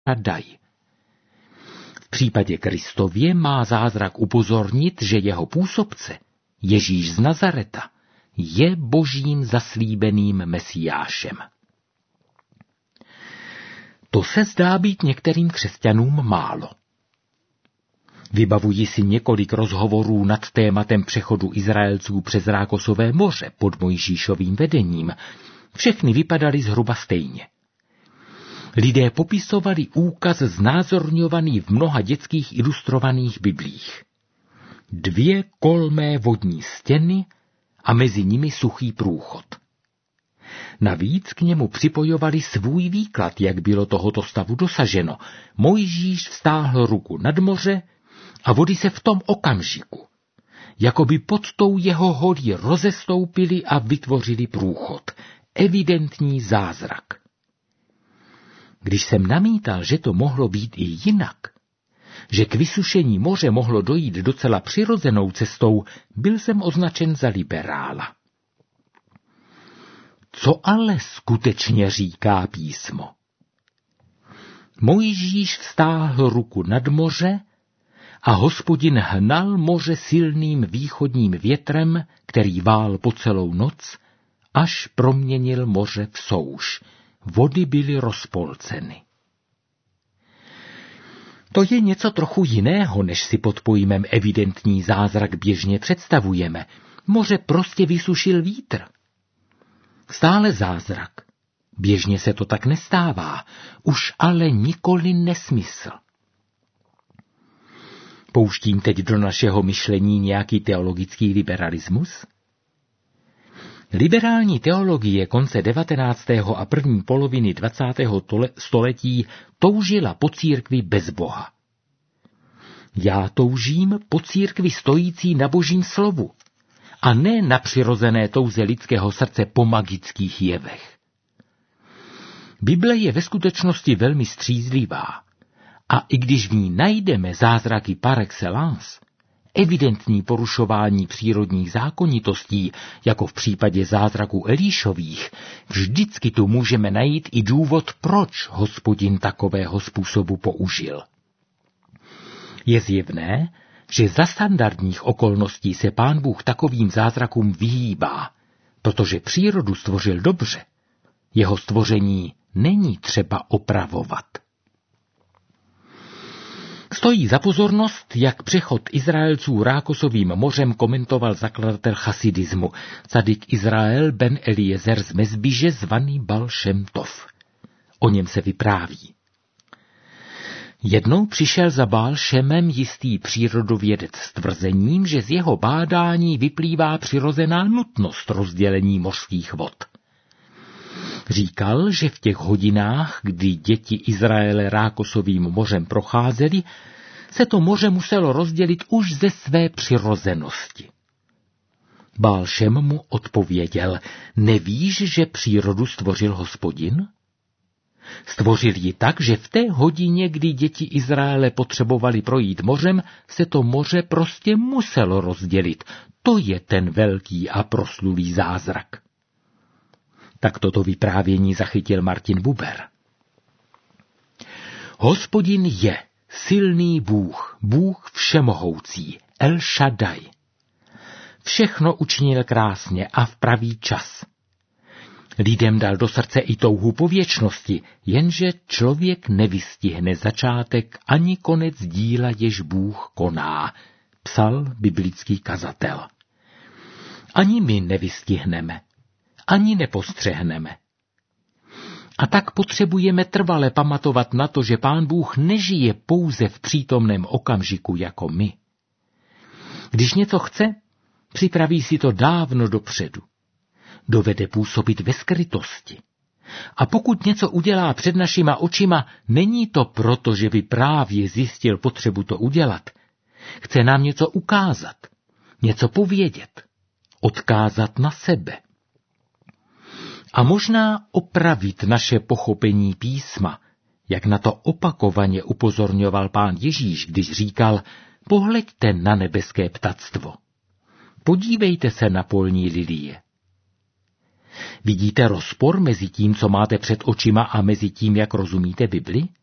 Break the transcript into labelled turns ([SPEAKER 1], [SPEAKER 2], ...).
[SPEAKER 1] Shaddai. V případě Kristově má zázrak upozornit, že jeho působce, Ježíš z Nazareta, je božím zaslíbeným Mesiášem. To se zdá být některým křesťanům málo. Vybavuji si několik rozhovorů nad tématem přechodu Izraelců přes Rákosové moře pod Mojžíšovým vedením. Všechny vypadaly zhruba stejně. Lidé popisovali úkaz znázorňovaný v mnoha dětských ilustrovaných biblích. 2 kolmé vodní stěny a mezi nimi suchý průchod. Navíc k němu připojovali svůj výklad, jak bylo tohoto stavu dosaženo. Mojžíš vztáhl ruku nad moře a vody se v tom okamžiku, jakoby pod tou jeho holí rozestoupili a vytvořili průchod. Evidentní zázrak. Když jsem namítal, že to mohlo být i jinak, že k vysušení moře mohlo dojít docela přirozenou cestou, byl jsem označen za liberála. Co ale skutečně říká písmo? Mojžíš vztáhl ruku nad moře a Hospodin hnal moře silným východním větrem, který vál po celou noc, až proměnil moře v souš. Vody byly rozpolceny. To je něco trochu jiného, než si pod pojmem evidentní zázrak běžně představujeme. Moře prostě vysušil vítr. Stále zázrak. Běžně se to tak nestává, už ale nikoli nesmysl. Pouštím teď do našeho myšlení nějaký teologický liberalismus? Liberální teologie konce 19. a první poloviny 20. století toužila po církvi bez Boha. Já toužím po církvi stojící na Božím slovu a ne na přirozené touze lidského srdce po magických jevech. Bible je ve skutečnosti velmi střízlivá a i když v ní najdeme zázraky par excellence, evidentní porušování přírodních zákonitostí, jako v případě zázraků Elíšových, vždycky tu můžeme najít i důvod, proč Hospodin takového způsobu použil. Je zjevné, že za standardních okolností se Pán Bůh takovým zázrakům vyhýbá, protože přírodu stvořil dobře. Jeho stvoření není třeba opravovat. Stojí za pozornost, jak přechod Izraelců Rákosovým mořem komentoval zakladatel chasidismu, cadik Izrael ben Eliezer z Mezbiže zvaný Baal Šem Tov. O něm se vypráví. Jednou přišel za Baal Šemem jistý přírodovědec s tvrzením, že z jeho bádání vyplývá přirozená nutnost rozdělení mořských vod. Říkal, že v těch hodinách, kdy děti Izraele Rákosovým mořem procházeli, se to moře muselo rozdělit už ze své přirozenosti. Baal Šem mu odpověděl, nevíš, že přírodu stvořil Hospodin? Stvořil ji tak, že v té hodině, kdy děti Izraele potřebovali projít mořem, se to moře prostě muselo rozdělit. To je ten velký a proslulý zázrak. Tak toto vyprávění zachytil Martin Buber. Hospodin je silný Bůh, Bůh všemohoucí, El Shaddai. Všechno učinil krásně a v pravý čas. Lidem dal do srdce i touhu po věčnosti, jenže člověk nevystihne začátek ani konec díla, jež Bůh koná, psal biblický kazatel. Ani my nevystihneme, ani nepostřehneme. A tak potřebujeme trvale pamatovat na to, že Pán Bůh nežije pouze v přítomném okamžiku jako my. Když něco chce, připraví si to dávno dopředu. Dovede působit ve skrytosti. A pokud něco udělá před našima očima, není to proto, že by právě zjistil potřebu to udělat. Chce nám něco ukázat, něco povědět, odkázat na sebe. A možná opravit naše pochopení písma, jak na to opakovaně upozorňoval Pán Ježíš, když říkal, pohleďte na nebeské ptactvo. Podívejte se na polní lilie. Vidíte rozpor mezi tím, co máte před očima a mezi tím, jak rozumíte Bibli?